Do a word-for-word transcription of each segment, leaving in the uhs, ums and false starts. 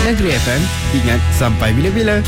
Negeri F M, ingat sampai bila-bila.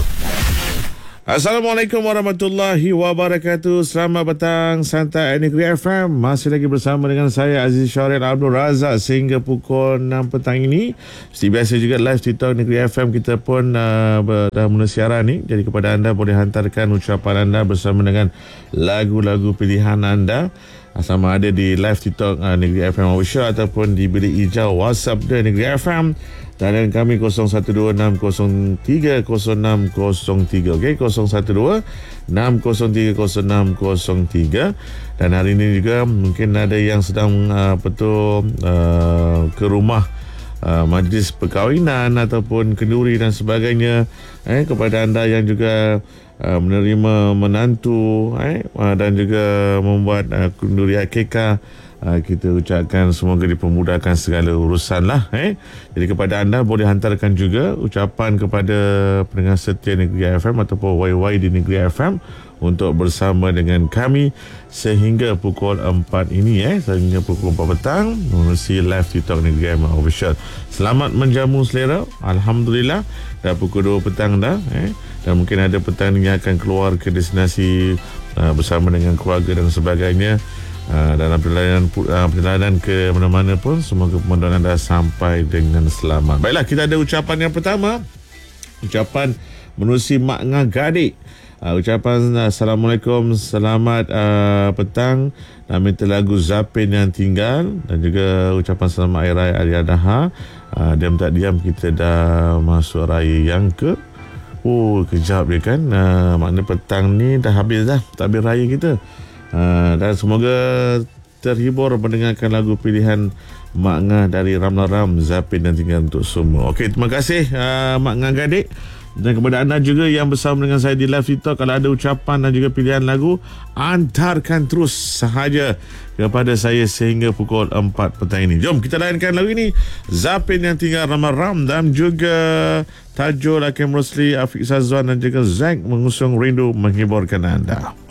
Assalamualaikum warahmatullahi wabarakatuh. Selamat petang santai Negeri F M. Masih lagi bersama dengan saya Aziz Syaril Abdul Razak sehingga pukul enam petang ini. Seperti biasa juga live TikTok Negeri F M kita pun uh, dah mula siaran ni. Jadi kepada anda boleh hantarkan ucapan anda bersama dengan lagu-lagu pilihan anda. Sama ada di live TikTok uh, Negeri F M Official ataupun di bilik hijau WhatsApp dia Negeri F M. Dan kami kosong satu dua enam kosong tiga kosong enam kosong tiga. Okey, kosong satu dua enam kosong tiga kosong enam kosong tiga. Dan hari ini juga mungkin ada yang sedang uh, betul uh, ke rumah uh, majlis perkahwinan ataupun kenduri dan sebagainya. Eh, kepada anda yang juga uh, menerima menantu eh, uh, dan juga membuat uh, kenduri akikah, Uh, kita ucapkan semoga dipermudahkan segala urusan lah eh. Jadi kepada anda boleh hantarkan juga ucapan kepada pendengar setia Negeri F M ataupun Y Y di Negeri F M untuk bersama dengan kami sehingga pukul empat ini eh, sehingga pukul empat petang menerusi live TikTok Negeri F M Official. Selamat menjamu selera. Alhamdulillah dah pukul dua petang dah eh. Dan mungkin ada petang yang akan keluar ke destinasi uh, bersama dengan keluarga dan sebagainya. Uh, dalam perjalanan, uh, perjalanan ke mana-mana pun semoga pemandangan anda sampai dengan selamat. Baiklah, kita ada ucapan yang pertama, ucapan menerusi Mak Ngah Gadik. uh, ucapan uh, Assalamualaikum, selamat uh, petang, dan minta lagu Zapin Yang Tinggal, dan juga ucapan selamat Hari Raya Aidiladha. uh, Diam tak diam kita dah masuk raya yang ke oh kejap dia kan, uh, makna petang ni dah habis dah takbir raya kita. Uh, dan semoga terhibur mendengarkan lagu pilihan Mak Ngah dari Ramla Ram, Zapin Yang Tinggal untuk semua. Okey, terima kasih uh, Mak Ngah Gadik. Dan kepada anda juga yang bersama dengan saya di live TikTok, kalau ada ucapan dan juga pilihan lagu, antarkan terus sahaja kepada saya sehingga pukul empat petang ini. Jom kita layankan lagu ini, Zapin Yang Tinggal Ramla Ram, dan juga Tajul, Hakim Rosli, Afiq Sazwan dan juga Zack mengusung Rindu menghiburkan anda.